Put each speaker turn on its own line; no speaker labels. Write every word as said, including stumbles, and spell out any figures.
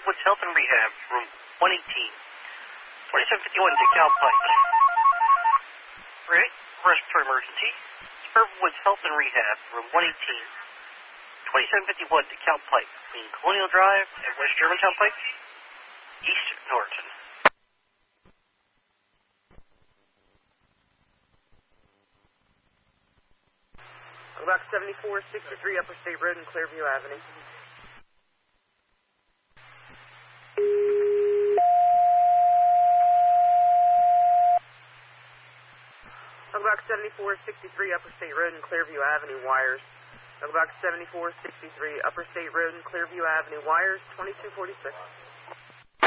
Woods Health and Rehab, room one eighteen. twenty-seven fifty-one to Cal Pike. Right, respiratory emergency. Spurville Woods Health and Rehab, room one eighteen. twenty-seven fifty-one to Cal Pike, between Colonial Drive and West Germantown Pike, East Norton.
Go back seventy-four sixty-three Upper State Road and Clearview Avenue. Back seventy-four sixty-three Upper State Road and Clearview Avenue, wires. Back seventy-four sixty-three Upper State Road and Clearview Avenue, wires, twenty-two forty-six.